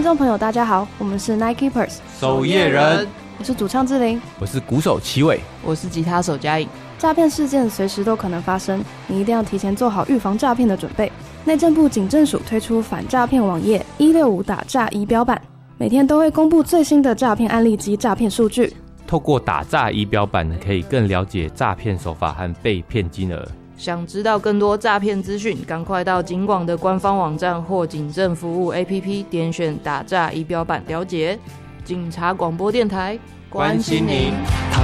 众朋友大家好，我们是 Night Keepers 守夜人， 我是主唱志玲， 我是鼓手齐伟， 我是吉他手嘉颖。 诈骗事件随时都可能发生，你一定要提前做好预防诈骗的准备。内政部警政署推出反诈骗网页165打诈仪表板，每天都会公布最新的诈骗案例及诈骗数据。 透过打诈仪表板可以更了解诈骗手法和被骗金额。 想知道更多诈骗资讯，赶快到警广的官方网站或警政服务 APP 点选打诈仪表板了解。警察广播电台， 关心您。